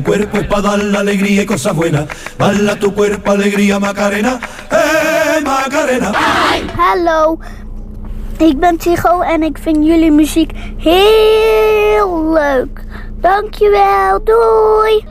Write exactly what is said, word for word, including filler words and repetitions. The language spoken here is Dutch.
Cuerpo es para dar la alegría y cosas buenas. Bala tu cuerpo, alegría, Macarena. Hey, Macarena. Hallo, ik ben Tycho en ik vind jullie muziek heel leuk. Dankjewel, doei.